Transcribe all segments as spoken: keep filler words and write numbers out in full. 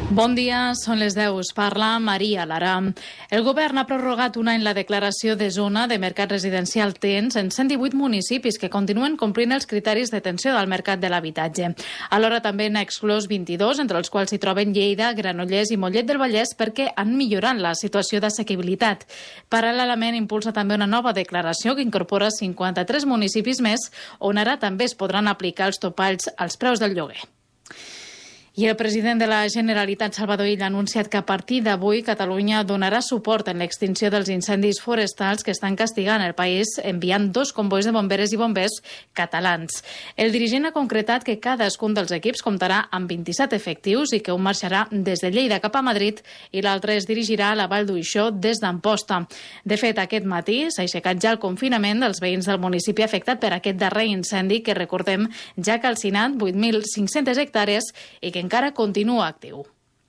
Bon dia, són les deu. Us parla Maria Lara. El govern ha prorrogat un any la declaració de zona de mercat residencial tens en cent divuit municipis que continuen complint els criteris d'atenció del mercat de l'habitatge. Alhora també n'ha exclòs vint-i-dos, entre els quals s'hi troben Lleida, Granollers i Mollet del Vallès, perquè han millorat la situació d'assequibilitat. Paral·lelament, impulsa també una nova declaració que incorpora cinquanta-tres municipis més, on ara també es podran aplicar els topalls als preus del lloguer. I el president de la Generalitat, Salvador Illa, ha anunciat que a partir d'avui Catalunya donarà suport en l'extinció dels incendis forestals que estan castigant el país, enviant dos convois de bomberes i bombers catalans. El dirigent ha concretat que cadascun dels equips comptarà amb vint-i-set efectius i que un marxarà des de Lleida cap a Madrid i l'altre es dirigirà a la Vall d'Uixó des d'Amposta. De fet, aquest matí s'ha aixecat ja el confinament dels veïns del municipi afectat per aquest darrer incendi que, recordem, ja ha calcinat vuit mil cinc-centes hectàrees i que encara continua actiu.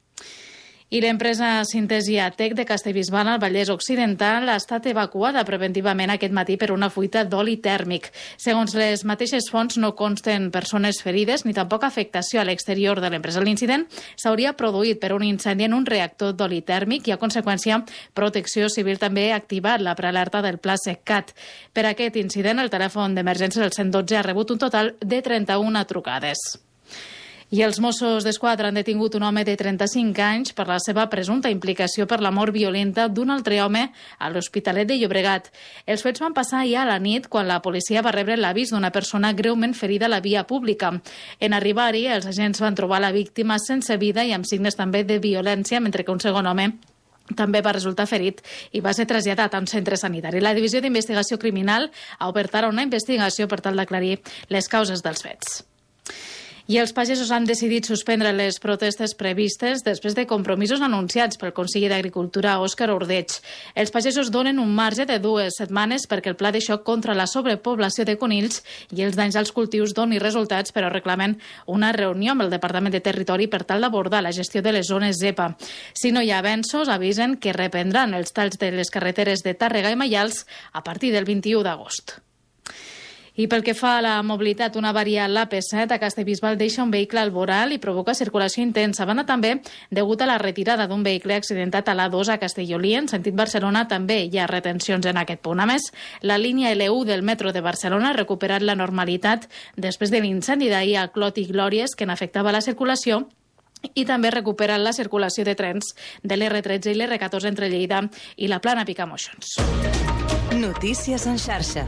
I l'empresa Sintesia Tec de Castellbisbal al Vallès Occidental ha estat evacuada preventivament aquest matí per una fuita d'oli tèrmic. Segons les mateixes fonts, no consten persones ferides ni tampoc afectació a l'exterior de l'empresa. L'incident s'hauria produït per un incendi en un reactor d'oli tèrmic i, a conseqüència, Protecció Civil també ha activat la prealerta del Pla SECCAT. Per aquest incident, el telèfon d'emergència del cent dotze ha rebut un total de trenta-una trucades. I els Mossos d'Esquadra han detingut un home de trenta-cinc anys per la seva presumpta implicació per la mort violenta d'un altre home a l'Hospitalet de Llobregat. Els fets van passar ja a la nit quan la policia va rebre l'avís d'una persona greument ferida a la via pública. En arribar-hi, els agents van trobar la víctima sense vida i amb signes també de violència, mentre que un segon home també va resultar ferit i va ser traslladat a un centre sanitari. La Divisió d'Investigació Criminal ha obert ara una investigació per tal d'aclarir les causes dels fets. I els pagesos han decidit suspendre les protestes previstes després de compromisos anunciats pel conseller d'Agricultura, Òscar Ordeig. Els pagesos donen un marge de dues setmanes perquè el pla de xoc contra la sobrepoblació de conills i els danys als cultius doni resultats, però reclamen una reunió amb el Departament de Territori per tal d'abordar la gestió de les zones zepa. Si no hi ha avenços, avisen que reprendran els talls de les carreteres de Tàrrega i Maials a partir del vint-i-u d'agost. I pel que fa a la mobilitat, una avaria a l'A P set a Castellbisbal deixa un vehicle al voral i provoca circulació intensa. Banda també degut a la retirada d'un vehicle accidentat a l'A dos a Castellolí. En sentit Barcelona també hi ha retencions en aquest punt. A més, la línia L u del metro de Barcelona ha recuperat la normalitat després de l'incendi d'ahir a Clot i Glòries que n'afectava la circulació i també recupera la circulació de trens de l'R tretze i l'R catorze entre Lleida i la Plana Picamoixons. Notícies en xarxa.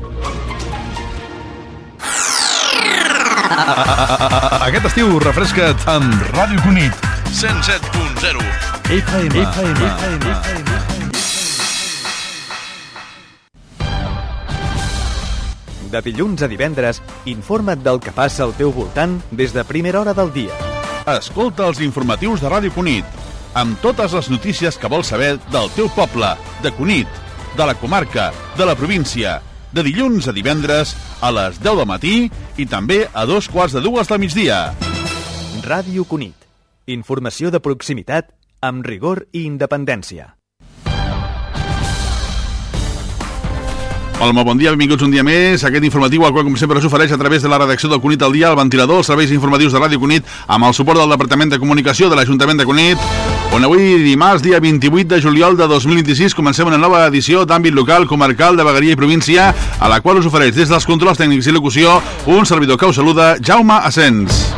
Aquest estiu refresca't amb Ràdio Cunit cent set punt zero F M. F M. De dilluns a divendres, informa't del que passa al teu voltant des de primera hora del dia. Escolta els informatius de Ràdio Cunit amb totes les notícies que vols saber del teu poble, de Cunit, de la comarca, de la província. De dilluns a divendres a les deu del matí i també a dos quarts de dues del migdia. Ràdio Cunit. Informació de proximitat amb rigor i independència. Hola, molt bon dia, benvinguts un dia més. Aquest informatiu, al qual com sempre s'ofereix a través de la redacció del Cunit al dia, el ventilador, els serveis informatius de Ràdio Cunit, amb el suport del Departament de Comunicació de l'Ajuntament de Cunit, on avui, dimarts, dia vint-i-vuit de juliol de dos mil vint-i-sis, comencem una nova edició d'àmbit local, comarcal, de vegueria i província, a la qual us ofereix des dels controls tècnics i locució un servidor que us saluda, Jaume Asens.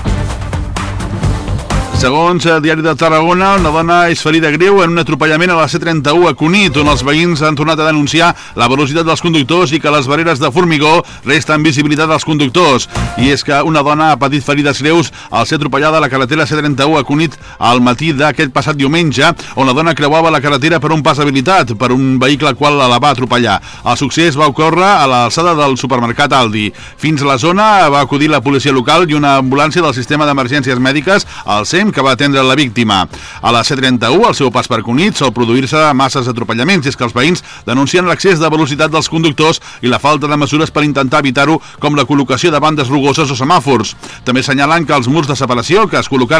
Segons el Diari de Tarragona, una dona és ferida greu en un atropellament a la C trenta-u a Cunit, on els veïns han tornat a denunciar la velocitat dels conductors i que les barreres de formigó resten visibilitat als conductors. I és que una dona ha patit ferides greus al ser atropellada a la carretera C trenta-u a Cunit al matí d'aquest passat diumenge, on la dona creuava la carretera per un pas habilitat per un vehicle al qual la va atropellar. El succés va ocórrer a l'alçada del supermercat Aldi. Fins a la zona va acudir la policia local i una ambulància del sistema d'emergències mèdiques, el S E M, que va atendre la víctima. A la C trenta-u, al seu pas per Cunit, sol produir-se masses atropellaments, i és que els veïns denuncien l'excés de velocitat dels conductors i la falta de mesures per intentar evitar-ho, com la col·locació de bandes rugoses o semàfors. També senyalen que els murs de separació que es col·locaran